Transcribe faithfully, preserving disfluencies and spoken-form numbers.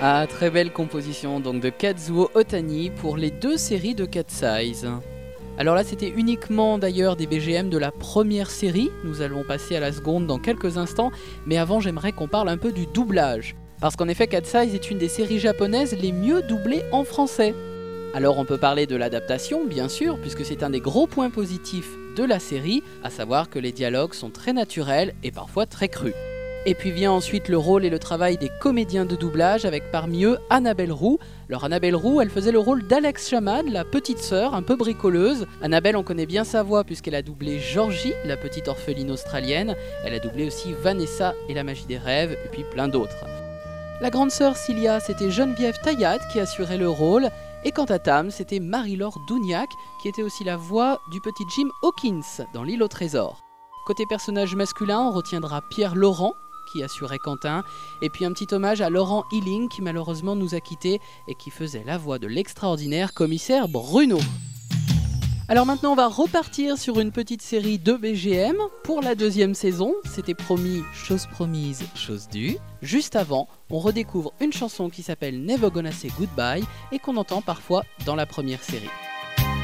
Ah, très belle composition donc de Kazuo Otani pour les deux séries de Cat Size. Alors là, c'était uniquement d'ailleurs des B G M de la première série, nous allons passer à la seconde dans quelques instants, mais avant j'aimerais qu'on parle un peu du doublage. Parce qu'en effet, Cat Size est une des séries japonaises les mieux doublées en français. Alors on peut parler de l'adaptation, bien sûr, puisque c'est un des gros points positifs de la série, à savoir que les dialogues sont très naturels et parfois très crus. Et puis vient ensuite le rôle et le travail des comédiens de doublage avec parmi eux Annabelle Roux. Alors Annabelle Roux, elle faisait le rôle d'Alex Shaman, la petite sœur un peu bricoleuse. Annabelle, on connaît bien sa voix puisqu'elle a doublé Georgie, la petite orpheline australienne. Elle a doublé aussi Vanessa et la magie des rêves, et puis plein d'autres. La grande sœur Cilia, c'était Geneviève Taillade qui assurait le rôle. Et quant à Tam, c'était Marie-Laure Dougnac qui était aussi la voix du petit Jim Hawkins dans L'île au trésor. Côté personnage masculin, on retiendra Pierre Laurent, qui assurait Quentin, et puis un petit hommage à Laurent Hilling qui malheureusement nous a quittés et qui faisait la voix de l'extraordinaire commissaire Bruno. Alors maintenant on va repartir sur une petite série de B G M pour la deuxième saison, c'était promis, chose promise, chose due. Juste avant, on redécouvre une chanson qui s'appelle Never Gonna Say Goodbye et qu'on entend parfois dans la première série.